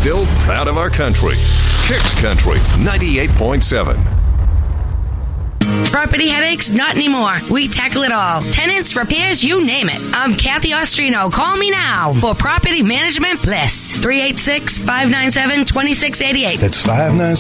still proud of our country. Kicks Country 98.7. Property headaches? Not anymore. We tackle it all. Tenants, repairs, you name it. I'm Kathy Ostrino. Call me now for property management bliss. 386-597-2688. That's 597